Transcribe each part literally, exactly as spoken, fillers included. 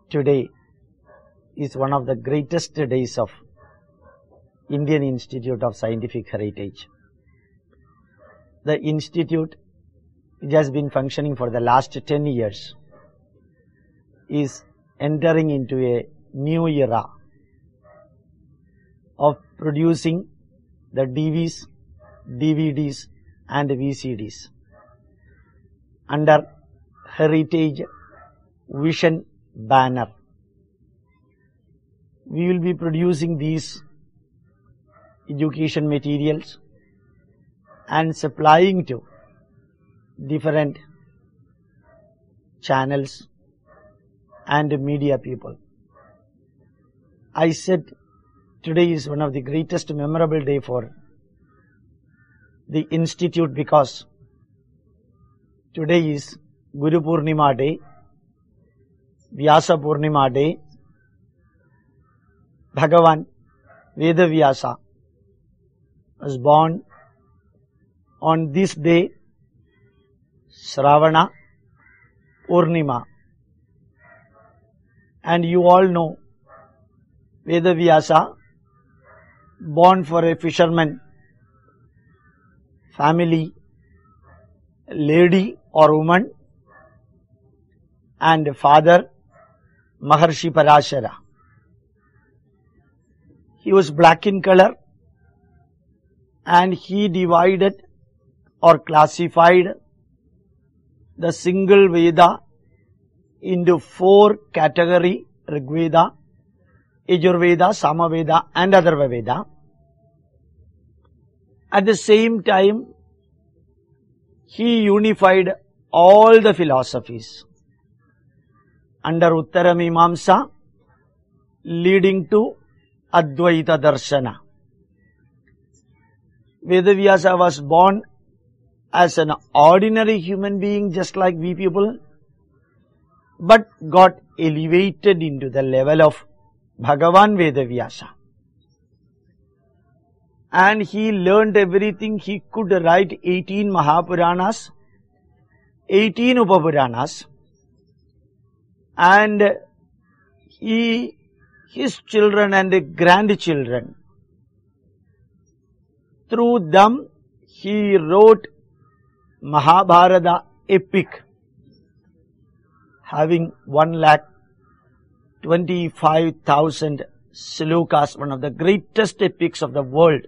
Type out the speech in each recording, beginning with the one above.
Today is one of the greatest days of Indian Institute of Scientific Heritage. The institute, which has been functioning for the last ten years, is entering into a new era of producing the D Vs, D V Ds and V C Ds under Heritage Vision banner. We will be producing these education materials and supplying to different channels and media people. I said today is one of the greatest memorable day for the institute because today is Guru Purnima day, Vyasa Purnima day. Bhagavan Vedavyasa was born on this day, Shravana Purnima. And you all know Vedavyasa, born for a fisherman family, lady or woman, and father Maharshi Parashara. He was black in color and he divided or classified the single Veda into four categories: Rigveda, Yajurveda, Samaveda and Atharva Veda. At the same time, he unified all the philosophies under Uttara Mimamsa, leading to Advaita Darshana. Vedavyasa was born as an ordinary human being just like we people, but got elevated into the level of Bhagavan Vedavyasa. And he learned everything. He could write eighteen Mahapuranas, eighteen Upapuranas, and he, his children and grandchildren, through them he wrote Mahabharata epic, having one lakh twenty-five thousand slokas, one of the greatest epics of the world.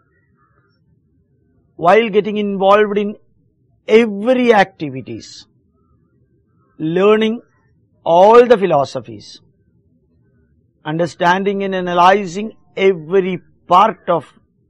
While getting involved in every activities, learning all the philosophies, understanding and analyzing every part of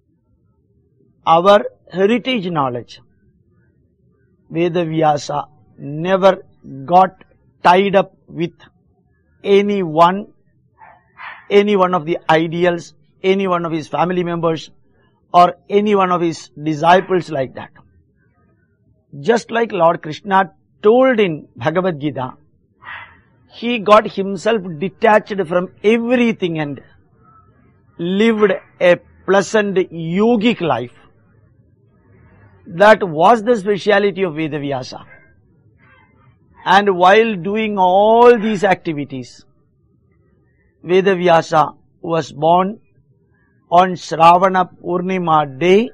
our heritage knowledge, Vedavyasa never got tied up with any one, any one of the ideals, any one of his family members or any one of his disciples like that. Just like Lord Krishna told in Bhagavad Gita, he got himself detached from everything and lived a pleasant yogic life. That was the speciality of Vedavyasa. And while doing all these activities, Vedavyasa was born on Shravana Purnima day.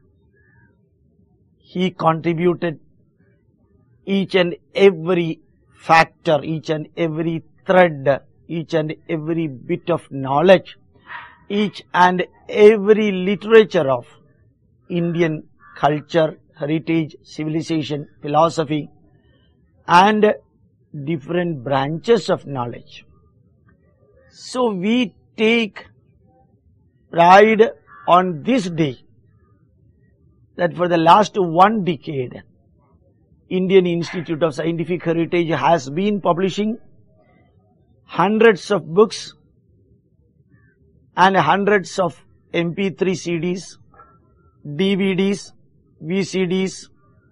He contributed each and every factor, each and every thread, each and every bit of knowledge, each and every literature of Indian culture, heritage, civilization, philosophy and different branches of knowledge. So we take pride on this day that for the last one decade, Indian Institute of Scientific Heritage has been publishing hundreds of books and hundreds of M P three C Ds, D V Ds, V C Ds,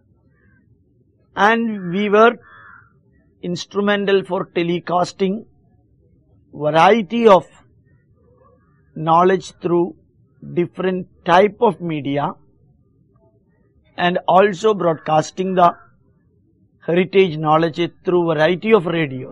and we were instrumental for telecasting variety of knowledge through different type of media and also broadcasting the heritage knowledge through variety of radios.